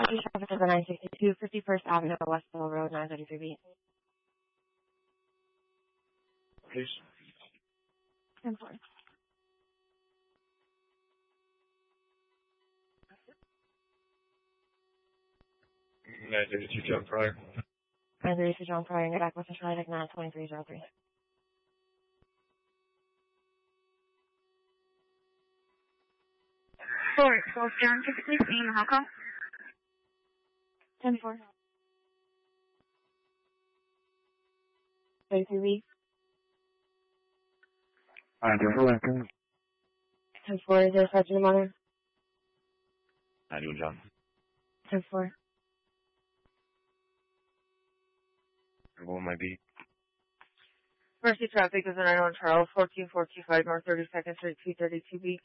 Traffic is the 962, 51st Avenue, Westville Road, 933B. Please. 10-4. 932 John Pryor. 932 John Pryor, get back with Charlie Dick 92303. Sorry, so John, could you please name how come? 10-4. 33B. 10-4, is there a sergeant mother? I do, John. 10-4. What might be? Mercy Traffic is the 901 Charles, 14425 North 32nd Street, 232B.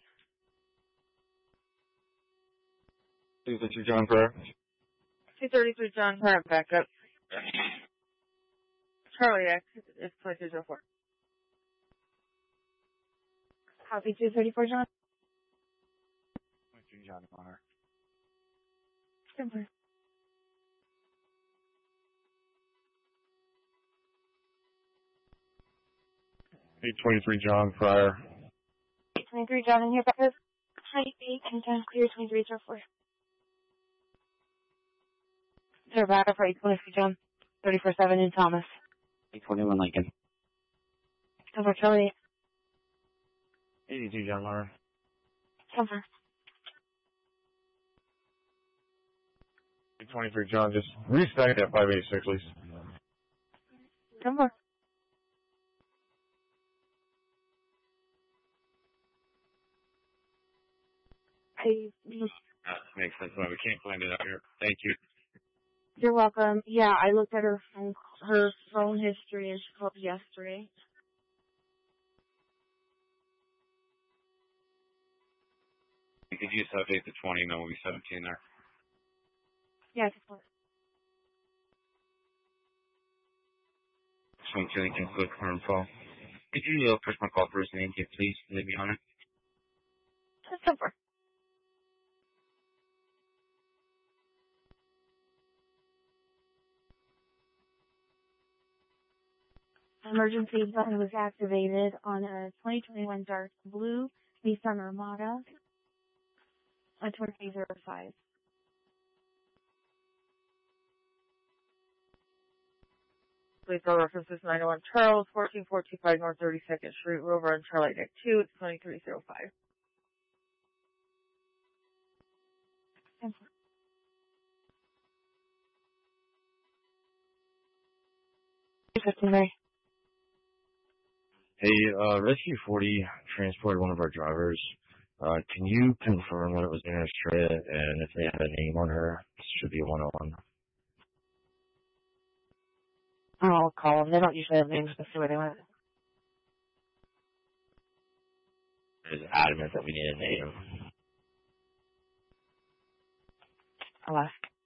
232 John Pryor. 233 John Pryor, backup. Charlie X is 2204. Copy 234 John. 23 John Connor. 10-4. 823 John Pryor. 823 John in here, backup. Height 8 and 10 clear 2304. Sir, backup for 823 John. 31st Avenue, Thomas. 821 Lincoln. 10-4 Charlie. 82 John Mara. 10-4. 823 John, just restack that 586, please. 10-4. Makes sense why we can't find it out here. Thank you. You're welcome. Yeah, I looked at her phone history and she called yesterday. Could you just update the 20 and then we'll be 17 there? Yeah, of course. 22 Lincoln, click harmful. Could you push my call first name, please? Leave me on it. That's 10-4. Emergency button was activated on a 2021 dark blue Nissan Armada on 2305. Please call references 901 Charles, 14425 North 32nd Street, Rover on Charlie Deck 2, it's 2305. 10-4. Hey, Rescue 40 transported one of our drivers. Can you confirm that it was Anna Estrella and if they have a name on her? It should be a 101. I'll call them. They don't usually have names, but see what they want. It is adamant that we need a name. I'll ask.